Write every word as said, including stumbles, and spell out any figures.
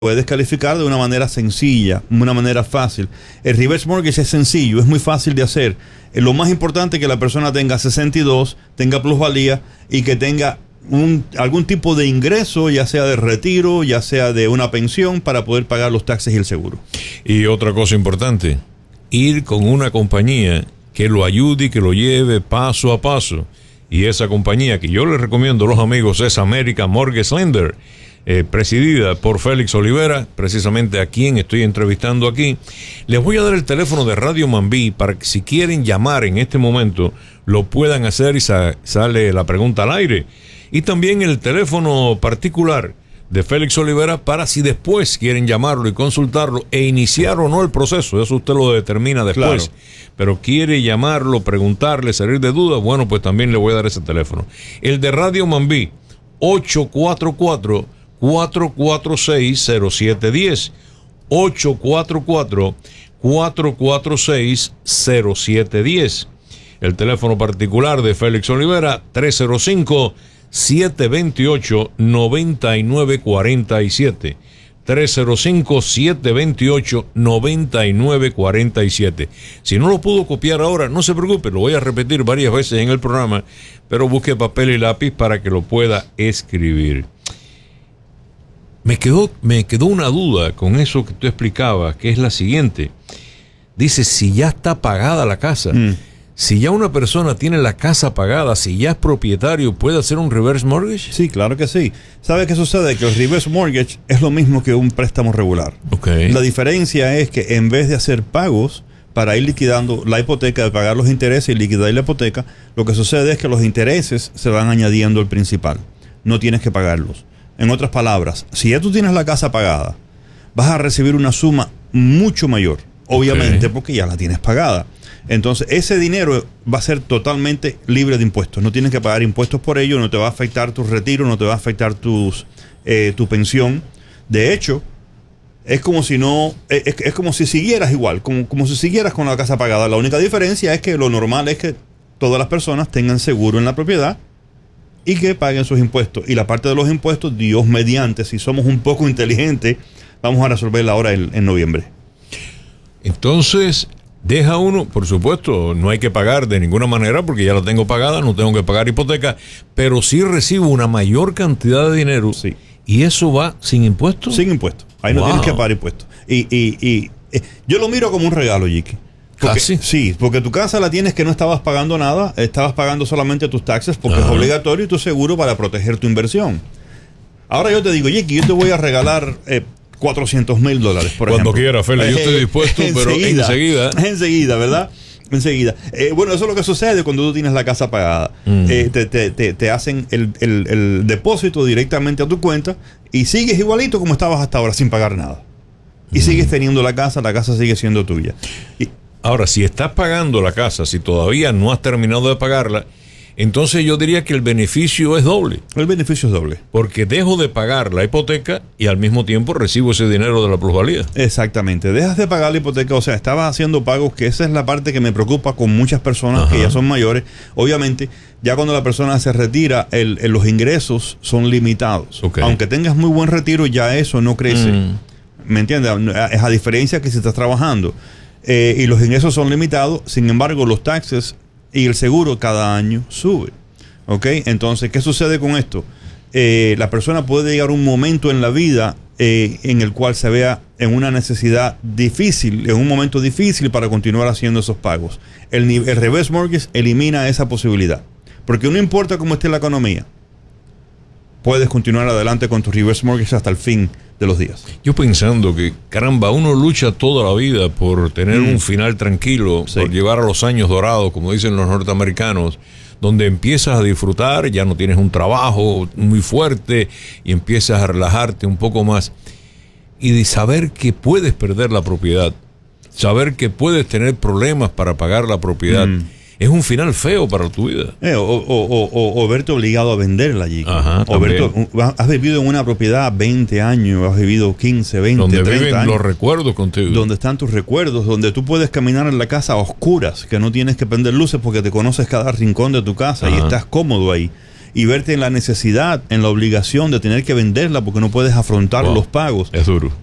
puedes calificar de una manera sencilla, una manera fácil. El reverse mortgage es sencillo, es muy fácil de hacer. Eh, Lo más importante es que la persona tenga sesenta y dos, tenga plusvalía y que tenga un, algún tipo de ingreso, ya sea de retiro, ya sea de una pensión, para poder pagar los taxes y el seguro. Y otra cosa importante, ir con una compañía que lo ayude y que lo lleve paso a paso. Y esa compañía que yo les recomiendo a los amigos es American Mortgage Lender, eh, presidida por Félix Olivera, precisamente a quien estoy entrevistando aquí. Les voy a dar el teléfono de Radio Mambí para que si quieren llamar en este momento lo puedan hacer y sa- sale la pregunta al aire. Y también el teléfono particular de Félix Olivera para si después quieren llamarlo y consultarlo e iniciar o no el proceso. Eso usted lo determina después. Claro. Pero quiere llamarlo, preguntarle, salir de dudas, bueno, pues también le voy a dar ese teléfono. El de Radio Mambí, ocho cuatro cuatro, cuatro cuatro seis, cero siete uno cero. ocho cuatro cuatro, cuatro cuatro seis, cero siete uno cero. El teléfono particular de Félix Olivera, tres cero cinco, siete dos ocho, nueve nueve cuatro siete. tres cero cinco, siete dos ocho, nueve nueve cuatro siete. Si no lo pudo copiar ahora, no se preocupe, lo voy a repetir varias veces en el programa, pero busque papel y lápiz para que lo pueda escribir. Me quedó, me quedó una duda con eso que tú explicabas, que es la siguiente. Dice, si ya está pagada la casa, mm. si ya una persona tiene la casa pagada, si ya es propietario, ¿puede hacer un reverse mortgage? Sí, claro que sí. ¿Sabe qué sucede? Que el reverse mortgage es lo mismo que un préstamo regular. Okay. La diferencia es que en vez de hacer pagos para ir liquidando la hipoteca, de pagar los intereses y liquidar la hipoteca, lo que sucede es que los intereses se van añadiendo al principal. No tienes que pagarlos. En otras palabras, si ya tú tienes la casa pagada, vas a recibir una suma mucho mayor, obviamente, okay, porque ya la tienes pagada. Entonces, ese dinero va a ser totalmente libre de impuestos. No tienes que pagar impuestos por ello, no te va a afectar tu retiro, no te va a afectar tus, eh, tu pensión. De hecho, es como si no, es, es como si siguieras igual, como, como si siguieras con la casa pagada. La única diferencia es que lo normal es que todas las personas tengan seguro en la propiedad y que paguen sus impuestos. Y la parte de los impuestos, Dios mediante, si somos un poco inteligentes, vamos a resolverla ahora en, en noviembre. Entonces, deja uno, por supuesto, no hay que pagar de ninguna manera porque ya la tengo pagada, no tengo que pagar hipoteca, pero sí recibo una mayor cantidad de dinero. Sí. ¿Y eso va sin impuestos? Sin impuestos. Ahí wow. no tienes que pagar impuestos. Y, y, y eh, yo lo miro como un regalo, Jiki. Porque, ¿Casi? Sí, porque tu casa la tienes que no estabas pagando nada, estabas pagando solamente tus taxes porque Ajá. es obligatorio y tu seguro para proteger tu inversión. Ahora yo te digo, Jiki, yo te voy a regalar eh, cuatrocientos mil dólares, por Cuando ejemplo. quiera, Félix, yo estoy dispuesto, enseguida, pero enseguida. Enseguida, ¿verdad? Enseguida. Eh, bueno, eso es lo que sucede cuando tú tienes la casa pagada. Mm. Eh, te, te, te, te hacen el, el, el depósito directamente a tu cuenta y sigues igualito como estabas hasta ahora, sin pagar nada. Y mm. sigues teniendo la casa, la casa sigue siendo tuya. Y, Ahora, si estás pagando la casa, si todavía no has terminado de pagarla, entonces yo diría que el beneficio es doble. El beneficio es doble. Porque dejo de pagar la hipoteca y al mismo tiempo recibo ese dinero de la plusvalía. Exactamente. Dejas de pagar la hipoteca, o sea, estabas haciendo pagos, que esa es la parte que me preocupa con muchas personas Ajá. que ya son mayores. Obviamente, ya cuando la persona se retira, el, el, los ingresos son limitados. Okay. Aunque tengas muy buen retiro, ya eso no crece. Mm. ¿Me entiendes? Es a diferencia que si estás trabajando. Eh, y los ingresos son limitados, sin embargo los taxes y el seguro cada año sube. ¿Ok? Entonces, ¿qué sucede con esto? Eh, la persona puede llegar a un momento en la vida eh, en el cual se vea en una necesidad difícil, en un momento difícil para continuar haciendo esos pagos. El, el reverse mortgage elimina esa posibilidad, porque no importa cómo esté la economía, puedes continuar adelante con tu reverse mortgage hasta el fin de los días. Yo pensando que, caramba, uno lucha toda la vida por tener mm. un final tranquilo, sí. por llevar a los años dorados, como dicen los norteamericanos, donde empiezas a disfrutar, ya no tienes un trabajo muy fuerte y empiezas a relajarte un poco más. Y de saber que puedes perder la propiedad, saber que puedes tener problemas para pagar la propiedad, mm. es un final feo para tu vida. Eh, o, o, o, o verte obligado a venderla allí. Ajá, o verte, has vivido en una propiedad veinte años, has vivido quince, veinte, donde treinta viven años. Los recuerdos contigo. Donde están tus recuerdos, donde tú puedes caminar en la casa a oscuras, que no tienes que prender luces porque te conoces cada rincón de tu casa Ajá. y estás cómodo ahí. y verte en la necesidad, en la obligación de tener que venderla porque no puedes afrontar Wow. los pagos. Es duro.